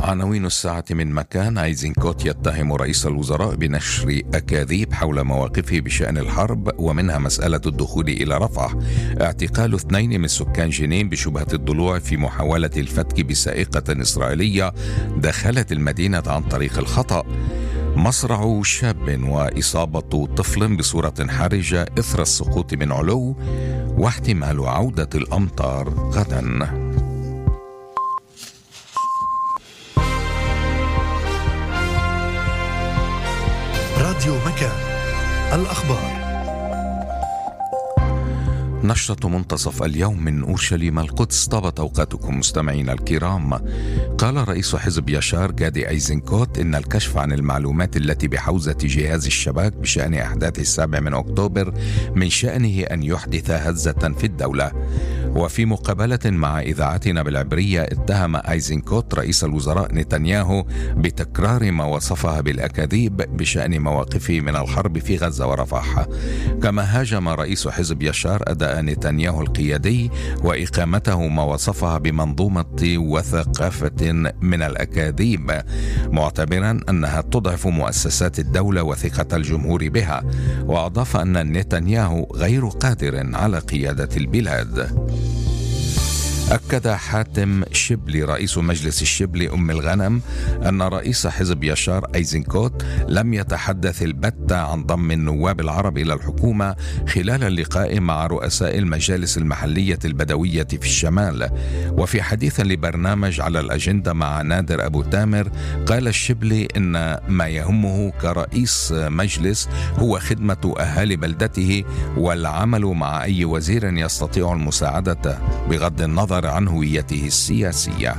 عناوين الساعة من مكان. أيزنكوت يتهم رئيس الوزراء بنشر أكاذيب حول مواقفه بشأن الحرب ومنها مسألة الدخول إلى رفح. اعتقال 2 من سكان جنين بشبهة الضلوع في محاولة الفتك بسائقة إسرائيلية دخلت المدينة عن طريق الخطأ. مصرع شاب وإصابة طفل بصورة حرجة إثر السقوط من علو، واحتمال عودة الأمطار غدا. راديو مكان، الأخبار. نشرة منتصف اليوم من أورشليم القدس. طابت أوقاتكم مستمعينا الكرام. قال رئيس حزب يشار جادي أيزنكوت إن الكشف عن المعلومات التي بحوزة جهاز الشباك بشأن أحداث 7 أكتوبر من شأنه أن يحدث هزة في الدولة. وفي مقابلة مع إذاعتنا بالعبرية اتهم أيزنكوت رئيس الوزراء نتنياهو بتكرار ما وصفها بالأكاذيب بشأن مواقفه من الحرب في غزة ورفح. كما هاجم رئيس حزب يشار أداء نتنياهو القيادي وإقامته ما وصفها بمنظومة وثقافة من الأكاذيب، معتبرا أنها تضعف مؤسسات الدولة وثقة الجمهور بها. وأضاف أن نتنياهو غير قادر على قيادة البلاد. أكد حاتم شبلي رئيس مجلس الشبل أم الغنم أن رئيس حزب يشار أيزنكوت لم يتحدث البتة عن ضم النواب العرب إلى الحكومة خلال اللقاء مع رؤساء المجالس المحلية البدوية في الشمال. وفي حديث لبرنامج على الأجندة مع نادر أبو تامر قال الشبلي إن ما يهمه كرئيس مجلس هو خدمة أهالي بلدته والعمل مع أي وزير يستطيع المساعدة بغض النظر عن هويته السياسية.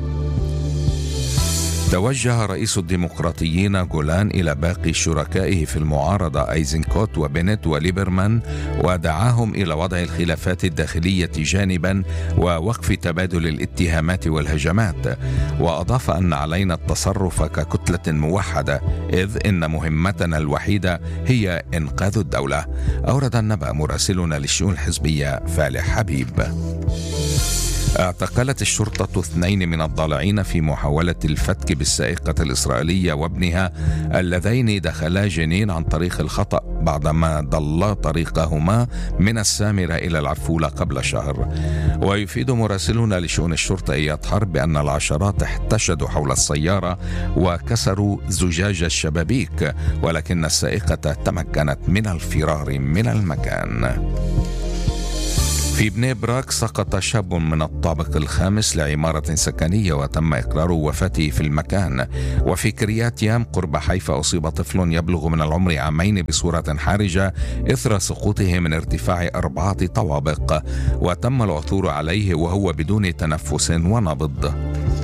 توجه رئيس الديمقراطيين جولان إلى باقي شركائه في المعارضة أيزنكوت وبنت وليبرمان ودعاهم إلى وضع الخلافات الداخلية جانبا ووقف تبادل الاتهامات والهجمات. وأضاف أن علينا التصرف ككتلة موحدة إذ إن مهمتنا الوحيدة هي إنقاذ الدولة. أورد النبأ مراسلنا للشؤون الحزبية فالح حبيب. اعتقلت الشرطة 2 من الضالعين في محاولة الفتك بالسائقة الإسرائيلية وابنها اللذين دخلا جنين عن طريق الخطأ بعدما ضلا طريقهما من السامرة إلى العفولة قبل شهر. ويفيد مراسلنا لشؤون الشرطة إياد حرب بأن العشرات احتشدوا حول السيارة وكسروا زجاج الشبابيك، ولكن السائقة تمكنت من الفرار من المكان. في بني براك سقط شاب من الطابق الخامس لعمارة سكنية وتم إقرار وفاته في المكان. وفي كريات يام قرب حيفا أصيب طفل يبلغ من العمر 2 عامين بصورة حرجة إثر سقوطه من ارتفاع 4 طوابق، وتم العثور عليه وهو بدون تنفس ونبض.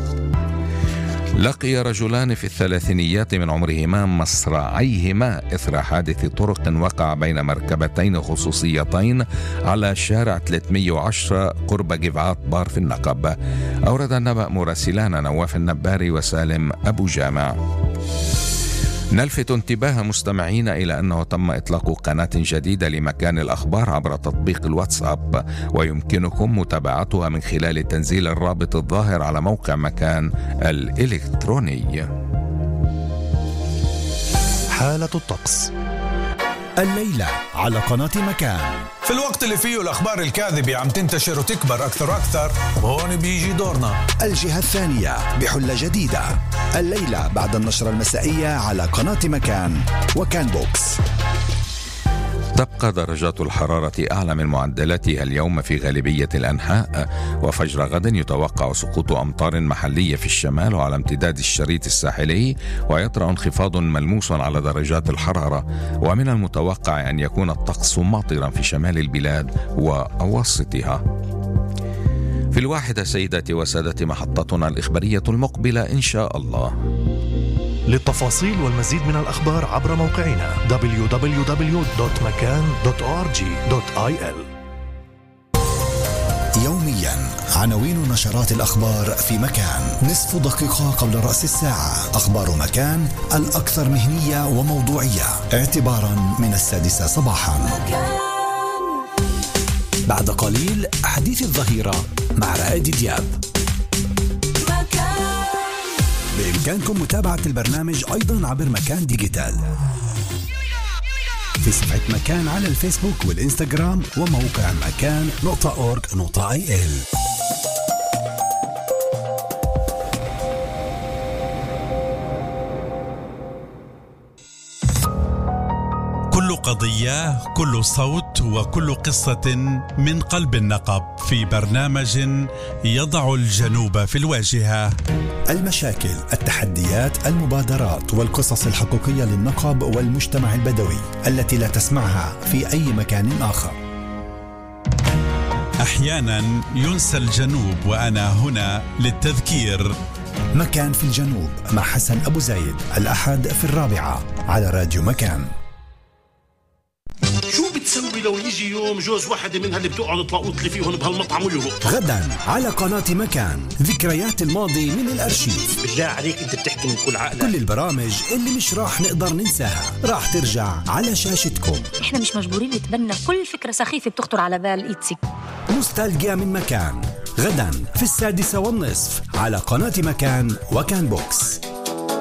لقي رجلان في الثلاثينيات من عمرهما مصرعيهما إثر حادث طرق وقع بين مركبتين خصوصيتين على شارع 310 قرب جفعات بار في النقب. أورد النبأ مراسلان نواف النباري وسالم أبو جامع. نلفت انتباه مستمعين إلى أنه تم إطلاق قناة جديدة لمكان الأخبار عبر تطبيق الواتساب، ويمكنكم متابعتها من خلال تنزيل الرابط الظاهر على موقع مكان الإلكتروني. حالة الطقس الليلة على قناة مكان. في الوقت اللي فيه الأخبار الكاذبة عم تنتشر وتكبر أكثر وأكثر، هون بيجي دورنا. الجهة الثانية بحلة جديدة الليلة بعد النشرة المسائية على قناة مكان وكان بوكس. تبقى درجات الحرارة أعلى من معدلاتها اليوم في غالبية الأنحاء، وفجر غد يتوقع سقوط أمطار محلية في الشمال وعلى امتداد الشريط الساحلي، ويطرأ انخفاض ملموس على درجات الحرارة. ومن المتوقع أن يكون الطقس ماطرا في شمال البلاد وأواسطها. في 1 سيداتي وسادتي محطتنا الإخبارية المقبلة إن شاء الله. للتفاصيل والمزيد من الأخبار عبر موقعنا www.makan.org.il. يوميا عناوين نشرات الأخبار في مكان. نصف دقيقة قبل رأس الساعة أخبار مكان الأكثر مهنية وموضوعية اعتبارا من 6 صباحا. بعد قليل حديث الظهيرة مع رائد دياب. بإمكانكم متابعة البرنامج أيضا عبر مكان ديجيتال في صفحة مكان على الفيسبوك والإنستغرام وموقع مكان.org.il. كل قضية، كل صوت، وكل قصة من قلب النقب في برنامج يضع الجنوب في الواجهة. المشاكل، التحديات، المبادرات والقصص الحقيقية للنقب والمجتمع البدوي التي لا تسمعها في أي مكان آخر. أحيانا ينسى الجنوب وأنا هنا للتذكير. مكان في الجنوب مع حسن أبو زايد، الأحد في 4 على راديو مكان. شو بتسوي لو يجي يوم جوز واحدة منها اللي بتقعد تلاقوت لي فيهم بهالمطعم ويهرب؟ غدا على قناة مكان، ذكريات الماضي من الأرشيف. بالله عليك انت بتحكي من كل عقلك. كل البرامج اللي مش راح نقدر ننساها راح ترجع على شاشتكم. احنا مش مجبورين نتبنى كل فكرة سخيفة بتخطر على بال إيتسي. نوستالجيا من مكان، غدا في 6:30 على قناة مكان وكان بوكس.